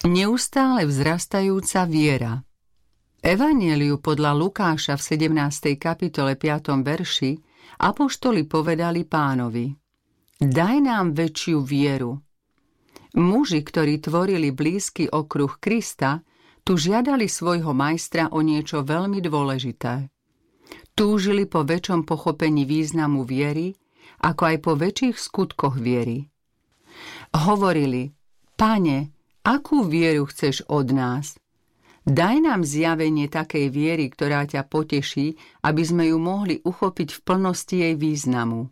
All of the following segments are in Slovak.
Neustále vzrastajúca viera. Evanjeliu podľa Lukáša v 17. kapitole 5. verši apoštoli povedali Pánovi: Daj nám väčšiu vieru. Muži, ktorí tvorili blízky okruh Krista, tu žiadali svojho majstra o niečo veľmi dôležité. Túžili po väčšom pochopení významu viery, ako aj po väčších skutkoch viery. Hovorili: Pane, akú vieru chceš od nás? Daj nám zjavenie takej viery, ktorá ťa poteší, aby sme ju mohli uchopiť v plnosti jej významu.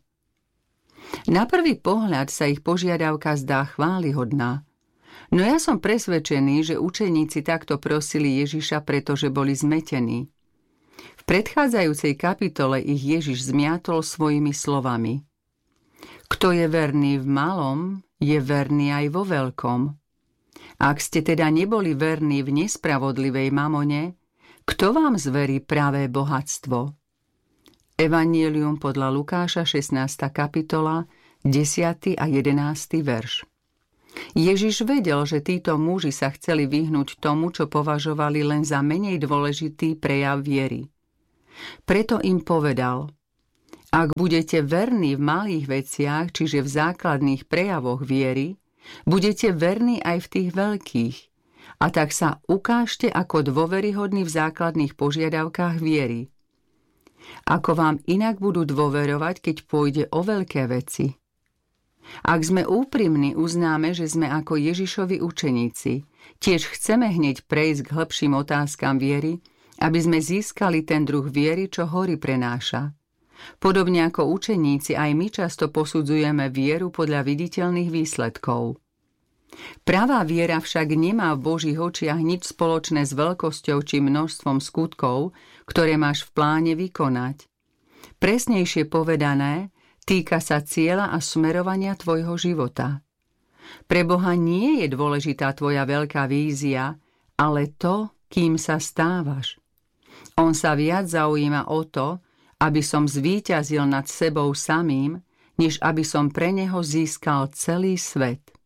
Na prvý pohľad sa ich požiadavka zdá chválihodná, no ja som presvedčený, že učeníci takto prosili Ježiša, pretože boli zmetení. V predchádzajúcej kapitole ich Ježiš zmiatol svojimi slovami: Kto je verný v malom, je verný aj vo veľkom. Ak ste teda neboli verní v nespravodlivej mamone, kto vám zverí pravé bohatstvo? Evanjelium podľa Lukáša 16. kapitola 10. a 11. verš. Ježiš vedel, že títo muži sa chceli vyhnúť tomu, čo považovali len za menej dôležitý prejav viery. Preto im povedal: Ak budete verní v malých veciach, čiže v základných prejavoch viery, budete verní aj v tých veľkých, a tak sa ukážte ako dôveryhodní v základných požiadavkách viery. Ako vám inak budú dôverovať, keď pôjde o veľké veci? Ak sme úprimní, uznáme, že sme ako Ježišovi učeníci. Tiež chceme hneď prejsť k hĺbším otázkam viery, aby sme získali ten druh viery, čo hory prenáša. Podobne ako učeníci, aj my často posudzujeme vieru podľa viditeľných výsledkov. Pravá viera však nemá v Božích očiach nič spoločné s veľkosťou či množstvom skutkov, ktoré máš v pláne vykonať. Presnejšie povedané, týka sa cieľa a smerovania tvojho života. Pre Boha nie je dôležitá tvoja veľká vízia, ale to, kým sa stávaš. On sa viac zaujíma o to, aby som zvíťazil nad sebou samým, než aby som pre neho získal celý svet.